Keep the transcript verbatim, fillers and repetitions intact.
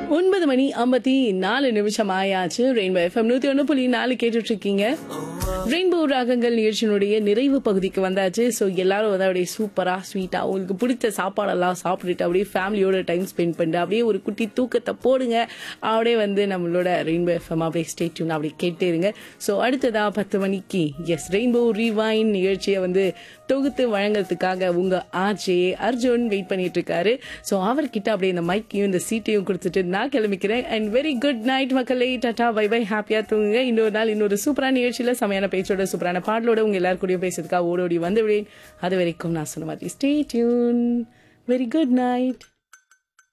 ஒன்பது மணி ஐம்பத்தி நாலு நிமிஷம் ஆயாச்சு. ரெயின்போ எஃப்எம் நூத்தி ஒன்று புள்ளி நாலு கேட்டுட்டு இருக்கீங்க. ரெயின்போ ராகங்கள் நிகழ்ச்சியினுடைய நிறைவு பகுதிக்கு வந்தாச்சு. ஸோ எல்லாரும் வந்து அப்படியே சூப்பரா ஸ்வீட்டா உங்களுக்கு பிடிச்ச சாப்பாடெல்லாம் சாப்பிட்டுட்டு அப்படியே ஃபேமிலியோட டைம் ஸ்பெண்ட் பண்ணிட்டு அப்படியே ஒரு குட்டி தூக்கத்தை போடுங்க. அப்படியே வந்து நம்மளோட ரெயின்போ எஃப்எம் அப்படியே ஸ்டே டியூன் அப்படியே கேட்டே இருங்க. ஸோ அடுத்ததா பத்து மணிக்கு எஸ் ரெயின்போ ரீவைன் நிகழ்ச்சியை வந்து தொகுத்து வழங்குறதுக்காக உங்க ஆர்ஜே அர்ஜுன் வெயிட் பண்ணிட்டு இருக்காரு. ஸோ அவர்கிட்ட அப்படியே இந்த மைக்கையும் இந்த சீட்டையும் கொடுத்துட்டு நான் கிளம்பிக்கிறேன். அண்ட் வெரி குட் நைட் மக்களே. Tata bye by. ஹாப்பியா தூங்குங்க. இன்னொரு நாள் இன்னொரு சூப்பரான நிகழ்ச்சியில செமையான பேச்சோட சூப்பரான பாடலோட உங்க எல்லாரும் கூடயும் பேசுறதுக்காக ஓடோடி வந்து விடுவேன். அது வரைக்கும் நான் சொன்ன மாதிரி stay tune. Very good night.